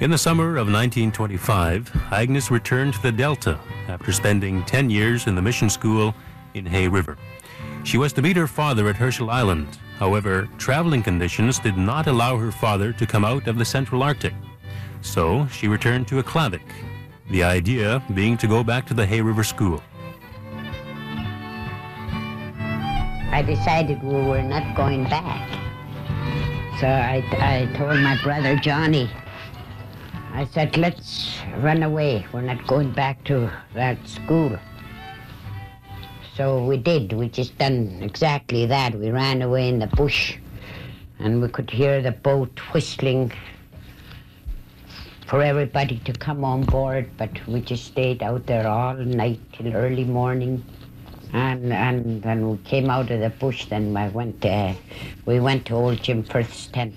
In the summer of 1925, Agnes returned to the Delta after spending 10 years in the mission school in Hay River. She was to meet her father at Herschel Island. However, traveling conditions did not allow her father to come out of the Central Arctic. So she returned to Aklavik, the idea being to go back to the Hay River School. I decided we were not going back. So I told my brother Johnny, I said, let's run away. We're not going back to that school. So we did. We just done exactly that. We ran away in the bush, and we could hear the boat whistling for everybody to come on board, but we just stayed out there all night till early morning. And then we came out of the bush, then we went to old Jim Firth's tent.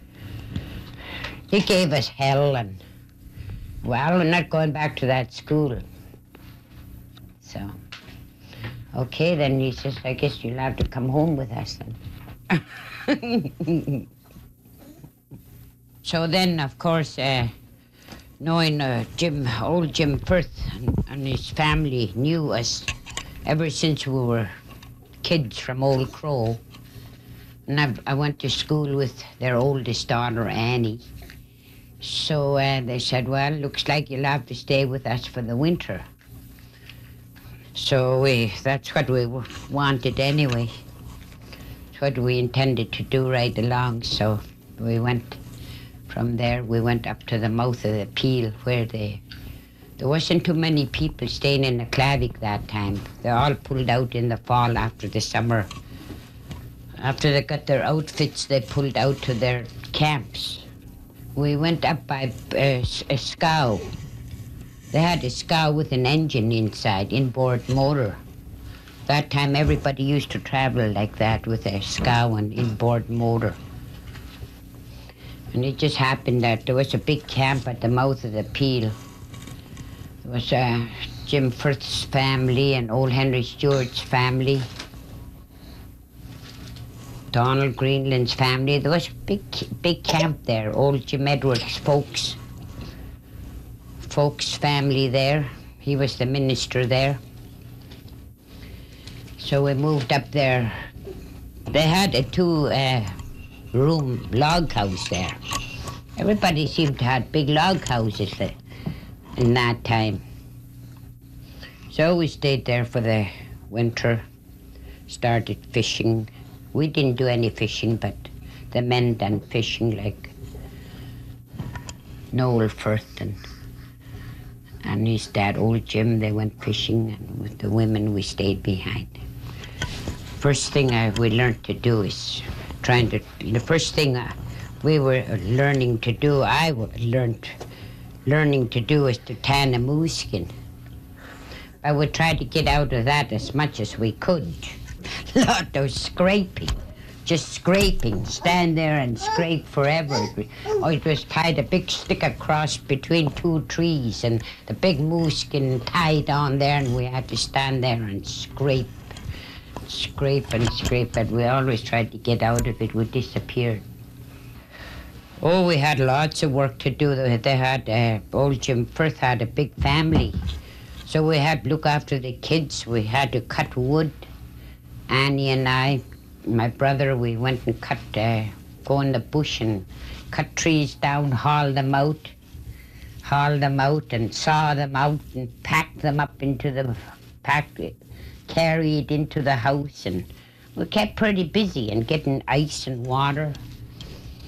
He gave us hell, and, well, we're not going back to that school. So, okay, then he says, I guess you'll have to come home with us then. So then, of course, knowing old Jim Firth and his family knew us ever since we were kids from Old Crow. And I went to school with their oldest daughter, Annie. So they said, well, looks like you'll have to stay with us for the winter. So that's what we wanted anyway. It's what we intended to do right along. So we went from there, we went up to the mouth of the Peel where there wasn't too many people staying in Aklavik that time. They all pulled out in the fall after the summer. After they got their outfits, they pulled out to their camps. We went up by a scow. They had a scow with an engine inside, inboard motor. That time everybody used to travel like that with a scow and inboard motor. And it just happened that there was a big camp at the mouth of the Peel. There was Jim Firth's family and old Henry Stewart's family, Donald Greenland's family. There was a big camp there, old Jim Edwards' folks' family there. He was the minister there. So we moved up there. They had a two-room log house there. Everybody seemed to have big log houses there in that time. So we stayed there for the winter, started fishing. We didn't do any fishing, but the men done fishing, like Noel Firth and his dad, old Jim. They went fishing, and with the women we stayed behind. First thing we learned to do is the first thing we were learning to do, learning to do is to tan a moose skin. I would try to get out of that as much as we could. Lord, those scraping, just scraping, stand there and scrape forever. It was tied a big stick across between two trees and the big moose skin tied on there, and we had to stand there and scrape, but we always tried to get out of it. We disappeared. Oh, we had lots of work to do. They had, old Jim Firth had a big family. So we had to look after the kids. We had to cut wood. Annie and I, my brother, we went and go in the bush and cut trees down, haul them out and saw them out and pack them up into carry it into the house. And we kept pretty busy and getting ice and water.